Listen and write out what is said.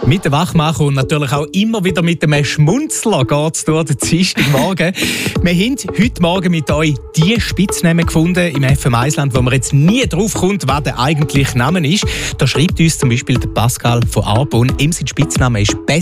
Mit dem Wachmacher und natürlich auch immer wieder mit dem Schmunzler geht es durch den Dienstagmorgen. Wir haben heute Morgen mit euch die Spitznamen gefunden im FM1-Land, wo man jetzt nie drauf kommt, was der eigentliche Name ist. Da schreibt uns zum Beispiel der Pascal von Arbon, ihm sein Spitzname ist